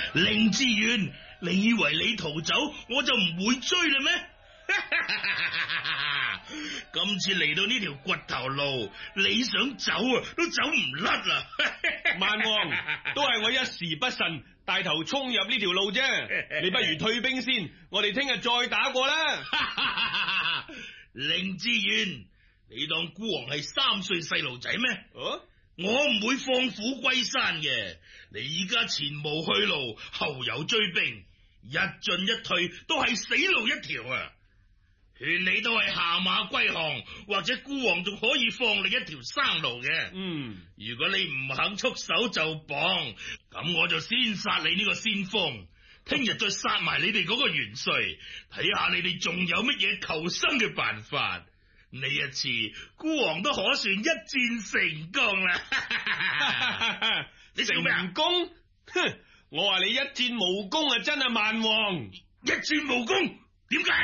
凌志遠，你以為你逃走我就唔會追啦咩？今次嚟到呢條掘頭路，你想走啊都走唔甩啦！ 萬王，都係我一時不慎，帶頭衝入呢條路啫。你不如退兵先，我哋聽日再打過啦。 凌志遠，你當孤王係3歲細路仔咩？ 啊， 我唔會放虎歸山嘅。你而家前無去路，後有追兵，一進一退都係死路一條啊！勸你都係下馬歸降，或者孤王仲可以放你一條生路嘅。如果你唔肯束手就綁，咁我就先殺你呢個先鋒，聽日再殺埋你哋嗰個元帥，睇下你哋仲有乜嘢求生嘅辦法。呢一次孤王都可算一戰成功啦！你笑咩啊？ 成功？哼！我話你一戰無功啊，真係萬王！ 一戰無功？點解？